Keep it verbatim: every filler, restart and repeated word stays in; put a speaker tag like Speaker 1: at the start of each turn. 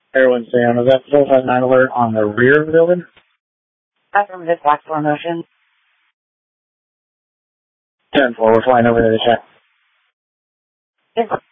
Speaker 1: Everyone Sam, is that four five nine alert on the rear of the building?
Speaker 2: Affirmative, black floor motion.
Speaker 1: ten four, we're flying over there to check.
Speaker 2: Yes.